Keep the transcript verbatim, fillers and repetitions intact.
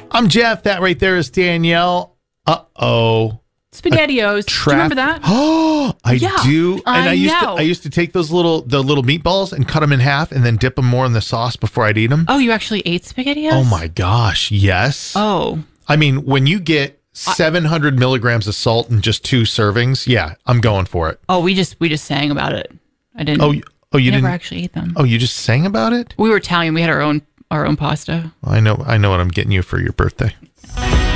I'm Jeff. That right there is Danielle. Uh-oh. SpaghettiOs. Traf- Do you remember that? Oh, I Yeah, do. And I, I used know. to I used to take those little the little meatballs and cut them in half and then dip them more in the sauce before I'd eat them. Oh, you actually ate SpaghettiOs? Oh my gosh, yes. Oh. I mean, when you get seven hundred milligrams of salt in just two servings, yeah, I'm going for it. Oh, we just we just sang about it. I didn't. Oh, you- oh, you never didn't actually ate them. Oh, you just sang about it? We were Italian. We had our own our own pasta. I know I know what I'm getting you for your birthday.